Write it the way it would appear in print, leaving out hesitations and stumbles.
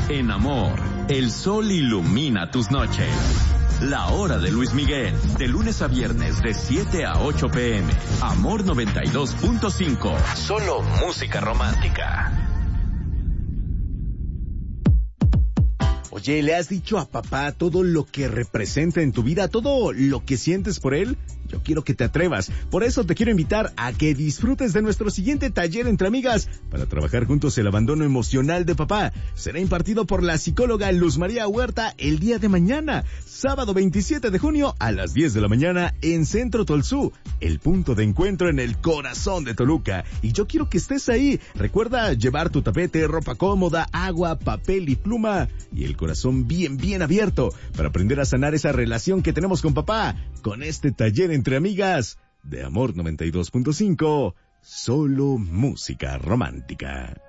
En Amor, el sol ilumina tus noches. La hora de Luis Miguel, de lunes a viernes de 7 a 8 p.m. Amor 92.5. Solo música romántica. Oye, ¿le has dicho a papá todo lo que representa en tu vida, todo lo que sientes por él? Yo quiero que te atrevas. Por eso te quiero invitar a que disfrutes de nuestro siguiente taller entre amigas para trabajar juntos el abandono emocional de papá. Será impartido por la psicóloga Luz María Huerta el día de mañana, sábado 27 de junio a las 10 de la mañana en Centro Tolsú, el punto de encuentro en el corazón de Toluca. Y yo quiero que estés ahí. Recuerda llevar tu tapete, ropa cómoda, agua, papel y pluma y el corazón bien abierto para aprender a sanar esa relación que tenemos con papá con este taller entre amigas de Amor 92.5, solo música romántica.